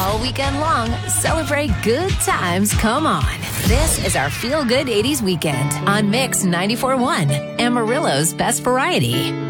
all weekend long, celebrate good times. Come on. This is our Feel Good 80s Weekend on Mix 94.1, Amarillo's Best Variety.